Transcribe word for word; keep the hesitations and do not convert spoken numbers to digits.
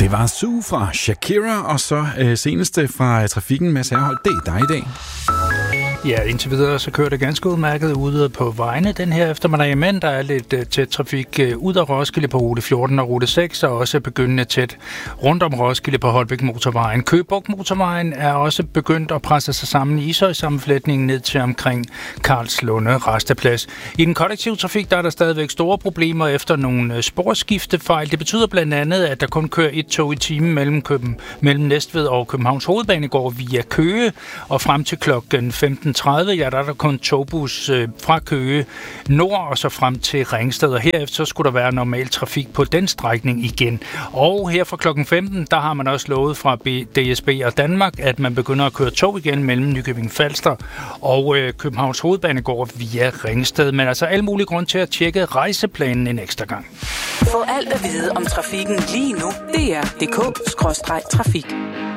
Det var Sue fra Shakira, og så øh, seneste fra Trafikken, Mads Herhold. Det er dig i dag. Ja, indtil videre så kører det ganske udmærket ude på vejene den her eftermiddag, men der er lidt uh, tæt trafik uh, ud af Roskilde på rute fjorten og rute seks, og også begyndende tæt rundt om Roskilde på Holbæk Motorvejen. Køge Bugt Motorvejen er også begyndt at presse sig sammen i Ishøj-sammenflætningen ned til omkring Karlslunde Rasteplads. I den kollektive trafik der er der stadigvæk store problemer efter nogle sporskiftefejl. Det betyder blandt andet, at der kun kører et tog i timen mellem, Køben, mellem Næstved og Københavns Hovedbanegård via Køge, og frem til klokken femten tredive, ja, der er der kun togbus øh, fra Køge nord og så frem til Ringsted, og herefter så skulle der være normal trafik på den strækning igen. Og her fra klokken femten, der har man også lovet fra D S B og Danmark, at man begynder at køre tog igen mellem Nykøbing Falster og øh, Københavns Hovedbanegård via Ringsted. Men altså alle mulige grund til at tjekke rejseplanen en ekstra gang. Få alt at vide om trafikken lige nu. D R punktum d k skråstreg trafik.